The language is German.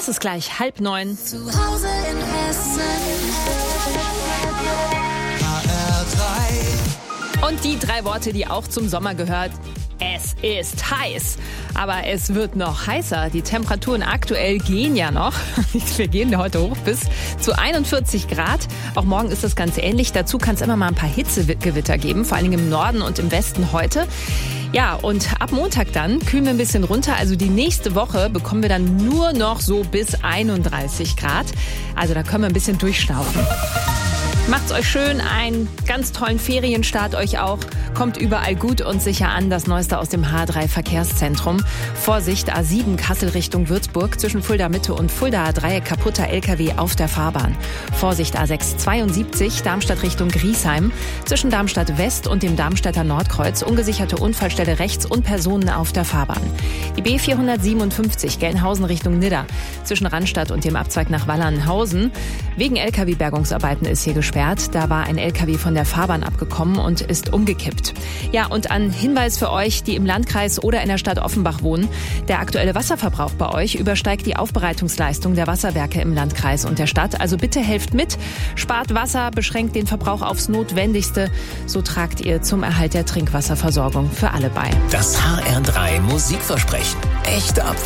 Es ist gleich 8:30. Zu Hause in Hessen. HR3. Und die 3 Worte, die auch zum Sommer gehört. Es ist heiß, aber es wird noch heißer. Die Temperaturen aktuell gehen ja noch. Wir gehen heute hoch bis zu 41 Grad. Auch morgen ist das ganz ähnlich. Dazu kann es immer mal ein paar Hitzegewitter geben, vor allem im Norden und im Westen heute. Ja, und ab Montag dann kühlen wir ein bisschen runter. Also die nächste Woche bekommen wir dann nur noch so bis 31 Grad. Also da können wir ein bisschen durchschnaufen. Macht's euch schön, einen ganz tollen Ferienstart euch auch. Kommt überall gut und sicher an. Das Neueste aus dem H3 Verkehrszentrum. Vorsicht, A7 Kassel Richtung Würzburg. Zwischen Fulda Mitte und Fulda Dreieck kaputter LKW auf der Fahrbahn. Vorsicht, A6 72 Darmstadt Richtung Griesheim. Zwischen Darmstadt West und dem Darmstädter Nordkreuz. Ungesicherte Unfallstelle rechts und Personen auf der Fahrbahn. Die B457 Gelnhausen Richtung Nidda. Zwischen Randstadt und dem Abzweig nach Wallernhausen. Wegen LKW-Bergungsarbeiten ist hier gesperrt. Da war ein LKW von der Fahrbahn abgekommen und ist umgekippt. Ja, und ein Hinweis für euch, die im Landkreis oder in der Stadt Offenbach wohnen. Der aktuelle Wasserverbrauch bei euch übersteigt die Aufbereitungsleistung der Wasserwerke im Landkreis und der Stadt. Also bitte helft mit, spart Wasser, beschränkt den Verbrauch aufs Notwendigste. So tragt ihr zum Erhalt der Trinkwasserversorgung für alle bei. Das HR3 Musikversprechen. Echte Abwechslung.